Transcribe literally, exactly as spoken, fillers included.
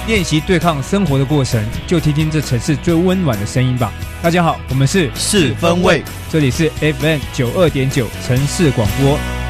练习对抗生活的过程，就听听这城市最温暖的声音吧。大家好，我们是四分卫， 这里是 F M 九二点九 城市广播。